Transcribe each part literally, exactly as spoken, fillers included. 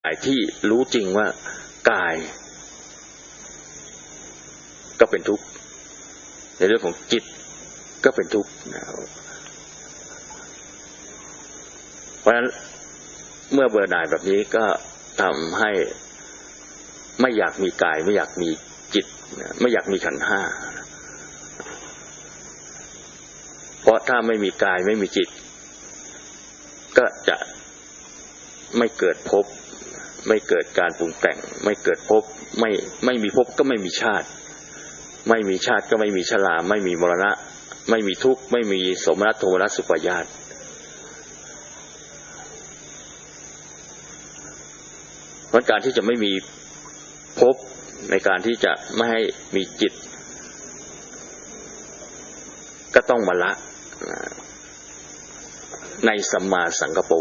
กายที่รู้จริงว่ากายก็เป็นทุกข์ในเรื่องของจิตก็เป็นทุกข์เพราะฉะนั้นเมื่อเบื่อหน่ายแบบนี้ก็ทำให้ไม่อยากมีกายไม่อยากมีจิตไม่อยากมีขันธ์ห้าเพราะถ้าไม่มีกายไม่มีจิตก็จะไม่เกิดภพไม่เกิดการปรุงแต่งไม่เกิดภพไม่ไม่มีภพก็ไม่มีชาติไม่มีชาติก็ไม่มีชราไม่มีมรณะไม่มีทุกข์ไม่มีโสมนัสโทมนัสสุปญาตเพราะการที่จะไม่มีภพในการที่จะไม่ให้มีจิตก็ต้องมาละในสัมมาสังกัปโป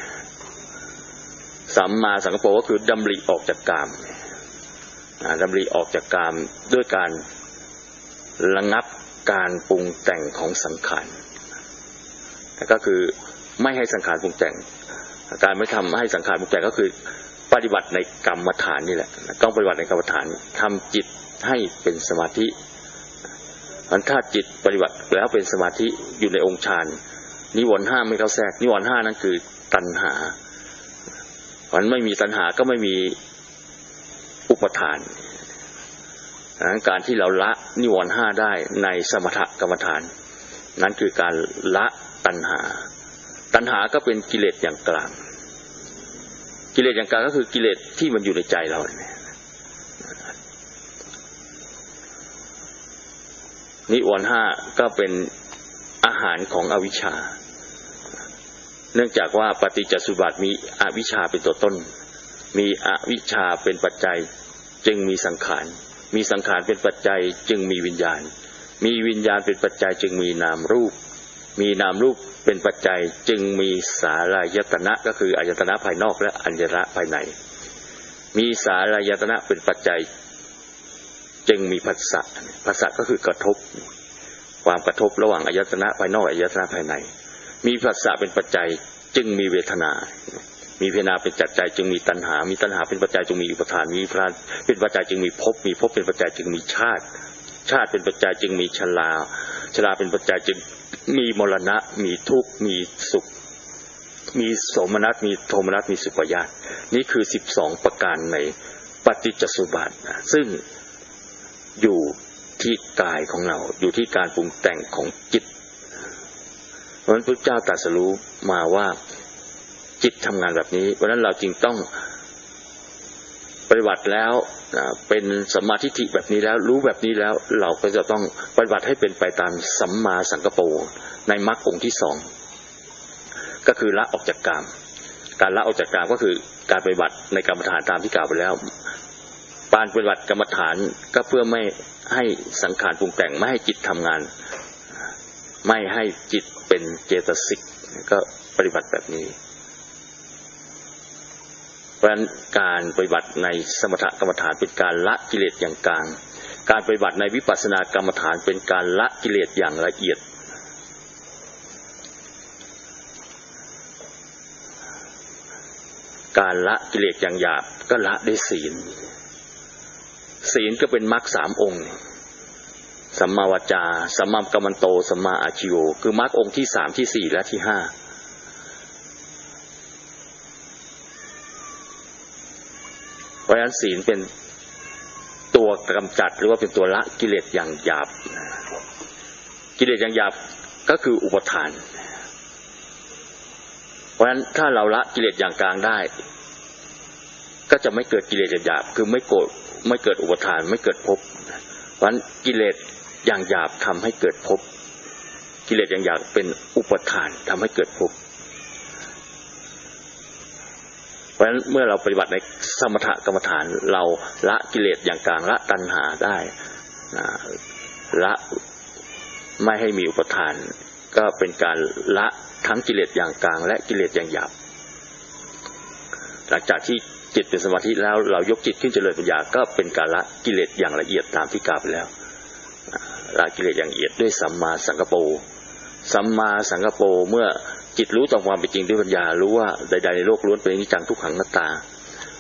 สัมมาสังกัปโปก็คือดำริออกจากกามดำริออกจากกามด้วยการระงับการปรุงแต่งของสังขารก็คือไม่ให้สังขารปรุงแต่งการไม่ทำให้สังขารปรุงแต่งก็คือปฏิบัติในกรรมฐานนี่แหละต้องปฏิบัติในกรรมฐานทำจิตให้เป็นสมาธิมันถ้าจิตปฏิบัติแล้วเป็นสมาธิอยู่ในองค์ฌานนิวรณ์ห้าไม่เข้าแทรกนิวรณ์ห้านั้นคือตัณหามันไม่มีตัณหาก็ไม่มีอุปทานดังนั้นการที่เราละนิวรณ์ห้าได้ในสมถกรรมฐานนั้นคือการละตัณหาตัณหาก็เป็นกิเลสอย่างกลางกิเลสอย่างกลางก็คือกิเลสที่มันอยู่ในใจเรานิวรณ์ห้าก็เป็นอาหารของอวิชชาเนื่องจากว่าปฏิจจสมุปบาทมีอวิชชาเป็นตัวต้นมีอวิชชาเป็นปัจจัยจึงมีสังขารมีสังขารเป็นปัจจัยจึงมีวิญญาณมีวิญญาณเป็นปัจจัยจึงมีนามรูปมีนามรูปเป็นปัจจัยจึงมีสาลายตนะก็คืออายตนะภายนอกและอายตนะภายในมีสาลายตนะเป็นปัจจัยจึงมีผัสสะผัสสะก็คือกระทบความกระทบระหว่างอายตนะภายนอกอายตนะภายในมีผัสสะเป็นปัจจัยจึงมีเวทนามีเวทนาเป็นปัจจัยจึงมีตัณหามีตัณหาเป็นปัจจัยจึงมีอุปทานมีอุปทานเป็นปัจจัยจึงมีภพมีภพเป็นปัจจัยจึงมีชาติชาติเป็นปัจจัยจึงมีชราชราเป็นปัจจัยจึงมีมรณะมีทุกข์มีสุขมีโสมนัสมีโทมนัสมีสุปญาตนี่คือสิบสองประการในปฏิจจสมุปบาทซึ่งอยู่ที่กายของเราอยู่ที่การปรุงแต่งของจิตเพราะฉะนั้นพระเจ้าตรัสรู้มาว่าจิตทำงานแบบนี้เพราะฉะนั้นเราจึงต้องปฏิบัติแล้วเป็นสัมมาทิฏฐิแบบนี้แล้วรู้แบบนี้แล้วเราก็จะต้องปฏิบัติให้เป็นไปตามสัมมาสังกัปโปในมรรคองค์ที่สองก็คือละออกจากกามการละออกจากกามก็คือการปฏิบัติในกรรมฐานตามที่กล่าวไปแล้วการปฏิบัติกรรมฐานก็เพื่อไม่ให้สังขารปรุงแต่งไม่ให้จิตทำงานไม่ให้จิตเป็นเจตสิกก็ปฏิบัติแบบนี้เพราะฉะนั้นการปฏิบัติในสมถกรรมฐานเป็นการละกิเลสอย่างกลางการปฏิบัติในวิปัสสนากรรมฐานเป็นการละกิเลสอย่างละเอียดการละกิเลสอย่างหยาบก็ละด้วยศีลศีลก็เป็นมรรคสามองค์สัมมาวาจาสัมมากัมมันโตสัมมาอาชีโวคือมรรคองค์ที่สามที่สี่และที่ห้าเพราะฉะนั้นศีลเป็นตัวกำจัดหรือว่าเป็นตัวละกิเลสอย่างหยาบกิเลสอย่างหยาบก็คืออุปทานเพราะฉะนั้นถ้าเราละกิเลสอย่างกลางได้ก็จะไม่เกิดกิเลสหยาบคือไม่โกรธไม่เกิดอุปทานไม่เกิดภพเพราะฉะนั้นกิเลสอย่างหยาบทำให้เกิดภพกิเลสอย่างหยาบเป็นอุปทานทำให้เกิดภพเพราะฉะนั้นเมื่อเราปฏิบัติในสมถกรรมฐานเราละกิเลสอย่างกลางละตัณหาได้ละไม่ให้มีอุปทานก็เป็นการละทั้งกิเลสอย่างกลางและกิเลสอย่างหยาบหลังจากที่จิตเป็นสมาธิแล้วเรายกจิตขึ้นเจริญปัญญาก็เป็นการละกิเลสอย่างละเอียดตามที่กล่าวไปแล้วละกิเลสอย่างละเอียดด้วยสัมมาสังกัปโปสัมมาสังกัปโปเมื่อจิตรู้ตามความเป็นจริงด้วยปัญญารู้ว่าใดๆในโลกล้วนเป็นอนิจจังทุกขังอนัตตา